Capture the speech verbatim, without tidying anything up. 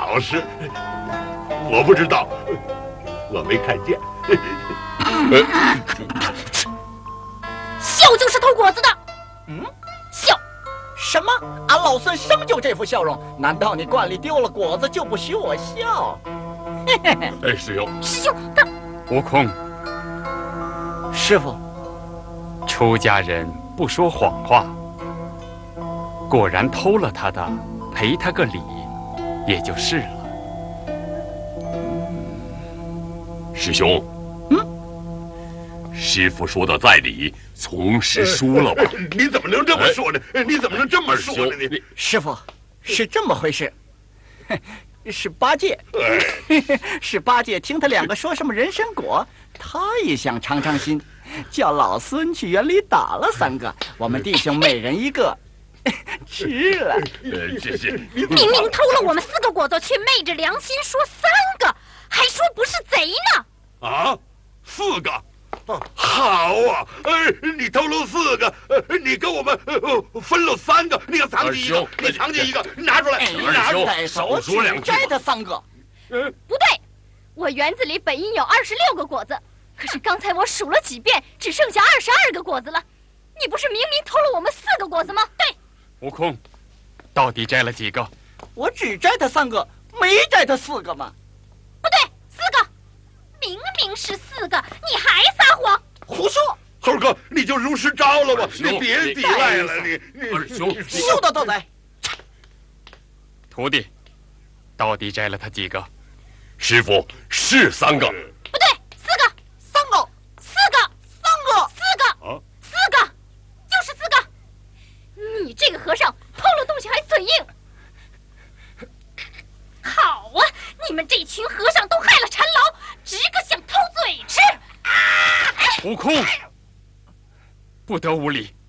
老实，我不知道，我没看见。 笑就是偷果子的。 嗯， 笑。 什么？俺老孙生就这副笑容，难道你罐里丢了果子就不许我笑？嘿嘿嘿。 哎，师兄， 师兄，他悟空， 师傅， 出家人不说谎话。果然偷了他的，赔他个礼，也就是了。 师兄， 嗯， 师傅说的在理，从实说了吧？你怎么能这么说呢？你怎么能这么说呢？你师傅，是这么回事。是八戒，是八戒听他两个说什么人参果，他也想尝尝新，叫老孙去园里打了三个，我们弟兄每人一个，吃了。 这是明明偷了我们四个果子，却昧着良心说三个，还说不是贼呢。 啊，四个。好啊！呃，你偷了四个，呃，你跟我们呃分了三个，你藏起一个，你藏起一个，拿出来，拿出来， 少说两句。摘他三个。 嗯，不对，我园子里本应有二十六个果子，可是刚才我数了几遍，只剩下二十二个果子了。你不是明明偷了我们四个果子吗？对。 悟空，到底摘了几个？ 我只摘他三个，没摘他四个吗？ 不对，四个。明明是四个，你还撒谎！ 胡说！ 猴哥，你就如实招了吧，你别抵赖了，你你二兄，休得斗嘴！ 徒弟，到底摘了他几个？ 师傅是三个。 不对，四个， 三个， 四个， 三个， 四个， 啊， 四个，就是四个。你这个和尚偷了东西还嘴硬。好啊，你们这群和尚都害了缠牢，只个想偷嘴吃。啊！ 悟空，不得无礼！